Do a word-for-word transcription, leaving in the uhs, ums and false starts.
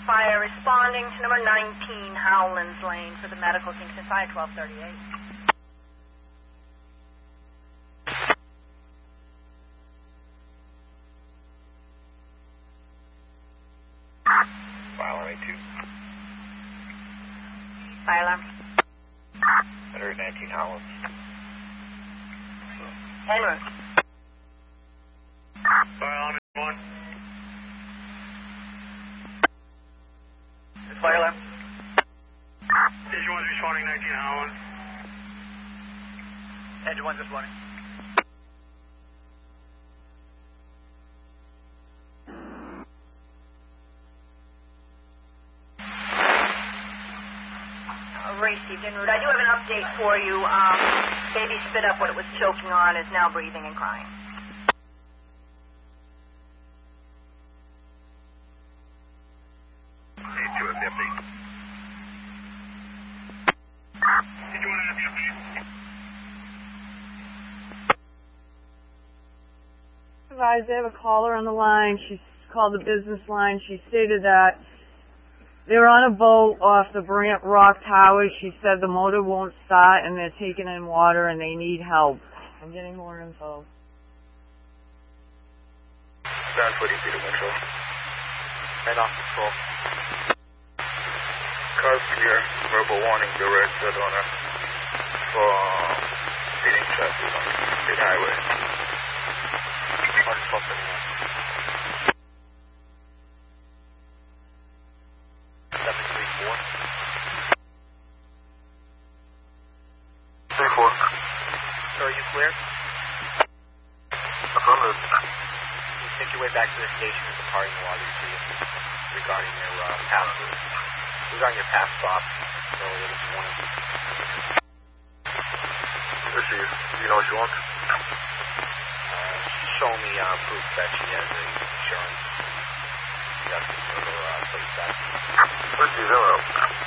Fire responding to number nineteen Howlands Lane for the medical. Kingston Fire twelve thirty-eight. Fire alarm eight two. Fire alarm. one nineteen Howlands. En route. Fire alarm one. Fire alarm. Engine one's responding nineteen Howlands. Engine one's responding. Received en route. I do have an update for you. Um, baby spit up what it was choking on, is now breathing and crying. eight two at fifty. Did you want to have the update? Advised, I have a caller on the line. She called the business line. She stated that they're on a boat off the Brant Rock Tower. She said the motor won't start and they're taking in water and they need help. I'm getting more info. Ground forty-two to Metro. Head off patrol. Cars clear. Verbal warning direct to the owner for speeding traffic on the state highway. one twelve thirty-nine. seven three four. three four. So are you clear? Affirmative. You take your way back to the station and departing water regarding your uh, past regarding your past stop earlier this morning. Receive. Do you know what you want? Uh, show me uh, proof that she has a insurance. She got the uh, place back. Receive zero.